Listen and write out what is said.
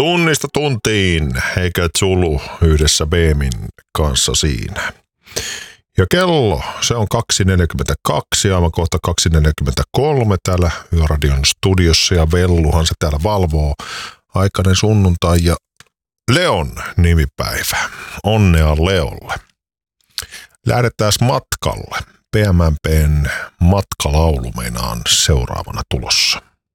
Tunnista tuntiin, eikä Zulu yhdessä Beemin kanssa siinä. Ja kello, se on 2.42 ja aivan kohta 2.43 täällä Yöradion studiossa ja Velluhan se täällä valvoo. Aikainen sunnuntai ja Leon nimipäivä. Onnea Leolle. Lähdetään matkalle. PMMPn matkalaulu meinaan seuraavana tulossa.